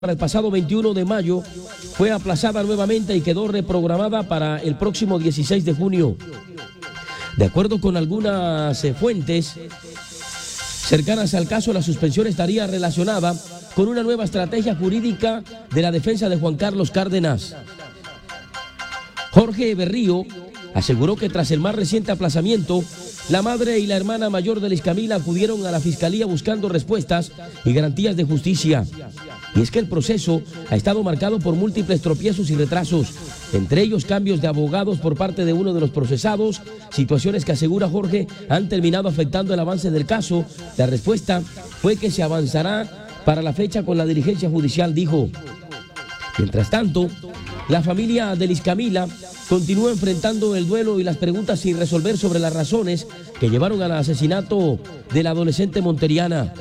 Para el pasado 21 de mayo fue aplazada nuevamente y quedó reprogramada para el próximo 16 de junio. De acuerdo con algunas fuentes cercanas al caso, la suspensión estaría relacionada con una nueva estrategia jurídica de la defensa de Juan Carlos Cárdenas. Jorge Berrío aseguró que tras el más reciente aplazamiento, la madre y la hermana mayor de Liz Camila acudieron a la fiscalía buscando respuestas y garantías de justicia. Y es que el proceso ha estado marcado por múltiples tropiezos y retrasos, entre ellos cambios de abogados por parte de uno de los procesados, situaciones que asegura Jorge han terminado afectando el avance del caso. La respuesta fue que se avanzará para la fecha con la diligencia judicial, dijo. Mientras tanto, la familia de Liz Camila continúa enfrentando el duelo y las preguntas sin resolver sobre las razones que llevaron al asesinato de la adolescente monteriana.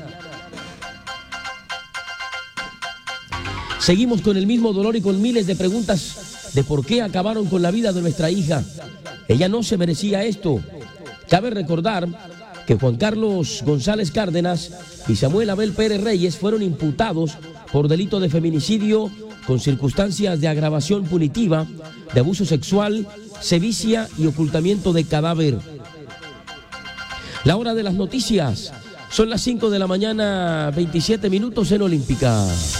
Seguimos con el mismo dolor y con miles de preguntas de por qué acabaron con la vida de nuestra hija. Ella no se merecía esto. Cabe recordar que Juan Carlos González Cárdenas y Samuel Abel Pérez Reyes fueron imputados por delito de feminicidio con circunstancias de agravación punitiva, de abuso sexual, sevicia y ocultamiento de cadáver. La hora de las noticias. Son las 5 de la mañana, 27 minutos en Olímpica.